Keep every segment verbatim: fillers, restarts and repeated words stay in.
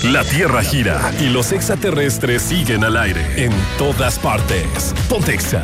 La Tierra gira y los extraterrestres siguen al aire en todas partes. Ponte Exa.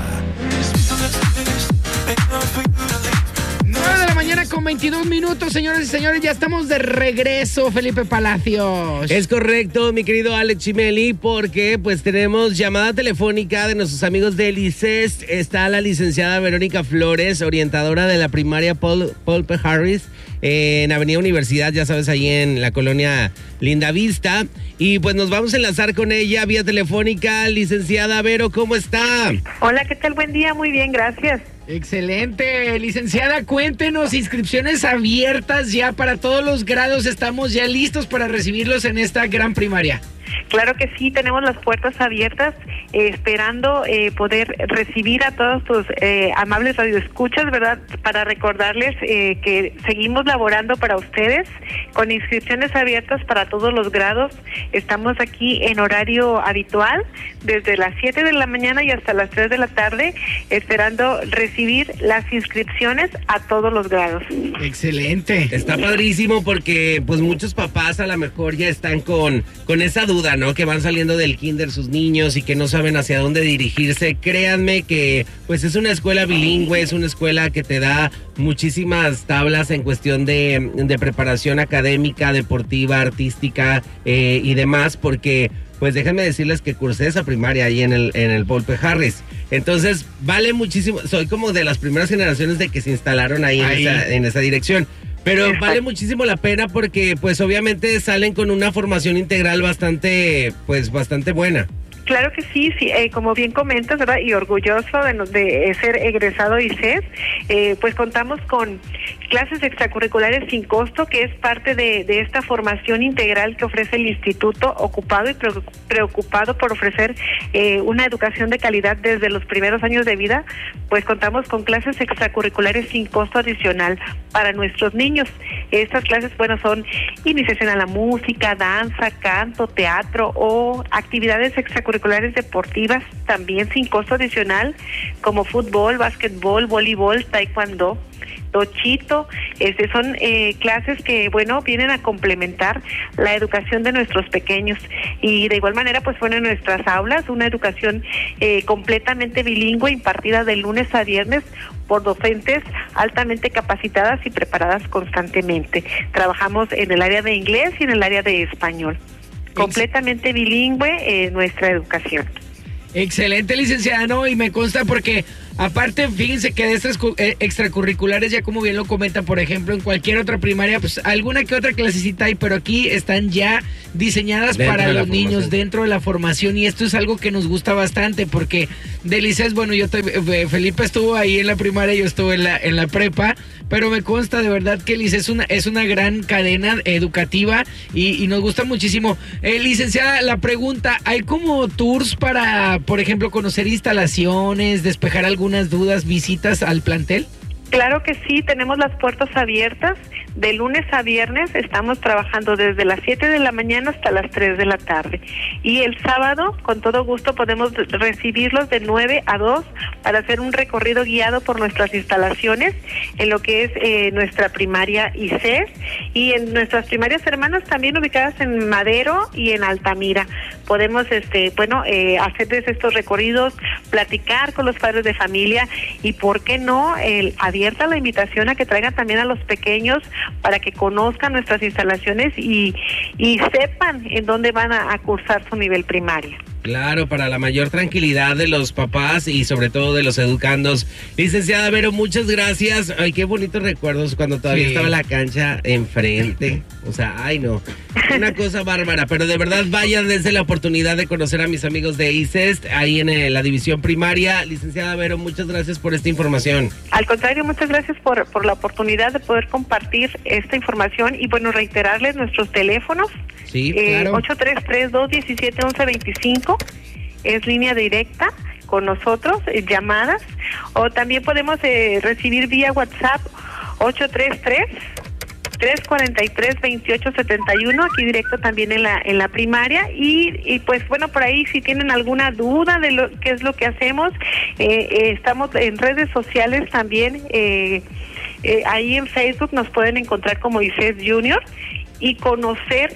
nueve de la mañana con veintidós minutos, señoras y señores, ya estamos de regreso, Felipe Palacios. Es correcto, mi querido Alex Chimeli, porque pues tenemos llamada telefónica de nuestros amigos del I C E S. Está la licenciada Verónica Flores, orientadora de la primaria Paul, Paul P. Harris, eh, en Avenida Universidad, ya sabes, ahí en la colonia Lindavista. Y pues nos vamos a enlazar con ella vía telefónica. Licenciada Vero, ¿cómo está? Hola, ¿qué tal? Buen día, muy bien, gracias. Excelente, licenciada, cuéntenos, inscripciones abiertas ya para todos los grados, estamos ya listos para recibirlos en esta gran primaria. Claro que sí, tenemos las puertas abiertas, eh, esperando eh, poder recibir a todos tus eh, amables radioescuchas, ¿verdad? Para recordarles eh, que seguimos laborando para ustedes con inscripciones abiertas para todos los grados. Estamos aquí en horario habitual, desde las siete de la mañana y hasta las tres de la tarde, esperando recibir las inscripciones a todos los grados. Excelente. Está padrísimo porque pues muchos papás a lo mejor ya están con, con esa duda, ¿no? Que van saliendo del kinder sus niños y que no saben hacia dónde dirigirse. Créanme que pues es una escuela bilingüe, es una escuela que te da muchísimas tablas en cuestión de, de preparación académica, deportiva, artística eh, y demás, porque pues déjenme decirles que cursé esa primaria ahí en el, en el Paul P. Harris. Entonces vale muchísimo, soy como de las primeras generaciones de que se instalaron ahí, ahí. En, esa, en esa dirección. Pero vale muchísimo la pena porque pues obviamente salen con una formación integral bastante, pues bastante buena. Claro que sí, sí, eh, como bien comentas, ¿verdad? Y orgulloso de, de ser egresado I C E S, eh, pues contamos con clases extracurriculares sin costo, que es parte de, de esta formación integral que ofrece el instituto, ocupado y preocupado por ofrecer eh, una educación de calidad desde los primeros años de vida. Pues contamos con clases extracurriculares sin costo adicional para nuestros niños. Estas clases, bueno, son iniciación a la música, danza, canto, teatro o actividades extracurriculares curriculares deportivas también sin costo adicional, como fútbol, básquetbol, voleibol, taekwondo, tochito. Este son eh, clases que, bueno, vienen a complementar la educación de nuestros pequeños. Y de igual manera, pues bueno, en nuestras aulas, una educación eh, completamente bilingüe, impartida de lunes a viernes por docentes altamente capacitadas y preparadas constantemente. Trabajamos en el área de inglés y en el área de español. Completamente bilingüe eh, nuestra educación. Excelente, licenciada, no, y me consta porque aparte, fíjense que de estas extracurriculares, ya como bien lo comenta, por ejemplo, en cualquier otra primaria, pues alguna que otra clasecita hay, pero aquí están ya diseñadas dentro para los niños dentro de la formación, y esto es algo que nos gusta bastante porque del I C E S, bueno, yo te, Felipe estuvo ahí en la primaria, yo estuve en la, en la prepa, pero me consta de verdad que el I C E S es una, es una gran cadena educativa y, y nos gusta muchísimo. Eh, licenciada, la pregunta, ¿hay como tours para, por ejemplo, conocer instalaciones, despejar algunas dudas, visitas al plantel? Claro que sí, tenemos las puertas abiertas. De lunes a viernes estamos trabajando desde las siete de la mañana hasta las tres de la tarde. Y el sábado, con todo gusto, podemos recibirlos de nueve a dos para hacer un recorrido guiado por nuestras instalaciones en lo que es eh, nuestra primaria I C E S y en nuestras primarias hermanas también ubicadas en Madero y en Altamira. Podemos, este, bueno, eh, hacerles estos recorridos, platicar con los padres de familia y, ¿por qué no?, el, abierta la invitación a que traigan también a los pequeños para que conozcan nuestras instalaciones y, y sepan en dónde van a, a cursar su nivel primario. Claro, para la mayor tranquilidad de los papás y sobre todo de los educandos. Licenciada Vero, muchas gracias. Ay, qué bonitos recuerdos cuando todavía sí. estaba la cancha enfrente. O sea, ay no, una cosa bárbara. Pero de verdad vayan desde la oportunidad de conocer a mis amigos de I C E S, ahí en eh, la división primaria. Licenciada Vero, muchas gracias por esta información. Al contrario, muchas gracias por, por la oportunidad de poder compartir esta información y bueno, reiterarles nuestros teléfonos. Sí, claro. Eh, ocho tres tres, dos uno siete, once veinticinco es línea directa con nosotros, eh, llamadas, o también podemos eh, recibir vía WhatsApp ocho tres tres, tres cuatro tres, dos ocho siete uno, aquí directo también en la en la primaria. Y, y pues bueno, por ahí si tienen alguna duda de lo qué es lo que hacemos, eh, eh, estamos en redes sociales también, eh, eh, ahí en Facebook nos pueden encontrar como I C E S Junior y conocer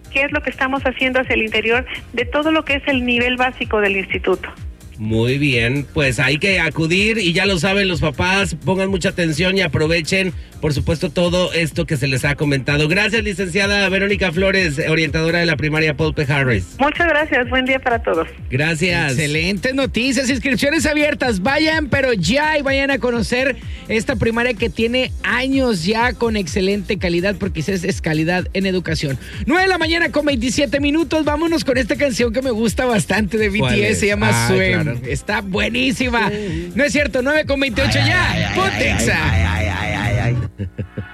qué es lo que estamos haciendo hacia el interior de todo lo que es el nivel básico del instituto. Muy bien, pues hay que acudir y ya lo saben los papás, pongan mucha atención y aprovechen, por supuesto, todo esto que se les ha comentado. Gracias, licenciada Verónica Flores, orientadora de la primaria Paul P. Harris. Muchas gracias, buen día para todos. Gracias. Excelentes noticias, inscripciones abiertas, vayan, pero ya y vayan a conocer esta primaria que tiene años ya con excelente calidad, porque es, es calidad en educación. nueve de la mañana con veintisiete minutos, vámonos con esta canción que me gusta bastante de B T S, se llama ah, Swim. Claro. Está buenísima. No es cierto, nueve con veintiocho ya. Ponte Exa. Ay, ay, ay, ay, ay.